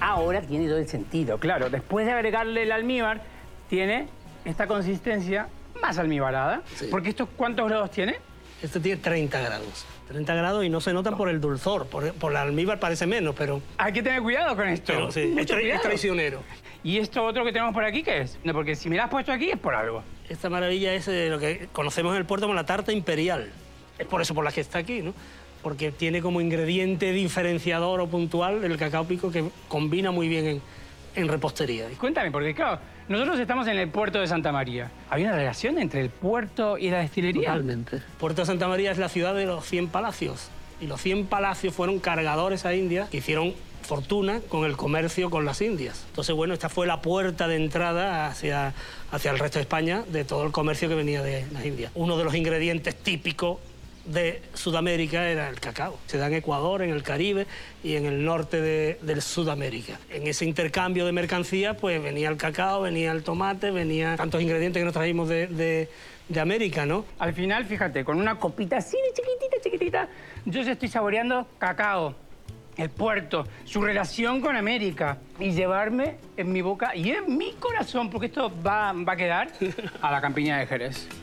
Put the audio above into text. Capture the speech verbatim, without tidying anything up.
ahora tiene todo el sentido. Claro, después de agregarle el almíbar, tiene esta consistencia más almibarada. Sí. Porque esto, ¿cuántos grados tiene? Este tiene treinta grados. treinta grados y no se notan por el dulzor. Por, por el almíbar parece menos, pero... Hay que tener cuidado con esto. Pero, sí, es, tra es traicionero. ¿Y esto otro que tenemos por aquí qué es? No, porque si me lo has puesto aquí es por algo. Esta maravilla es eh, lo que conocemos en el puerto como la tarta imperial. Es por eso por la que está aquí, ¿no? Porque tiene como ingrediente diferenciador o puntual el cacao pico que combina muy bien en, en repostería. Cuéntame, porque claro, nosotros estamos en el puerto de Santa María. ¿Hay una relación entre el puerto y la destilería? Totalmente. El puerto de Santa María es la ciudad de los cien palacios. Y los cien palacios fueron cargadores a India que hicieron fortuna con el comercio con las Indias. Entonces, bueno, esta fue la puerta de entrada hacia, hacia el resto de España de todo el comercio que venía de las Indias. Uno de los ingredientes típicos de Sudamérica era el cacao. Se da en Ecuador, en el Caribe y en el norte de, de Sudamérica. En ese intercambio de mercancías, pues venía el cacao, venía el tomate, venía tantos ingredientes que nos trajimos de, de, de América, ¿no? Al final, fíjate, con una copita así de chiquitita, chiquitita, yo ya estoy saboreando cacao, el puerto, su relación con América y llevarme en mi boca y en mi corazón, porque esto va, va a quedar a la campiña de Jerez.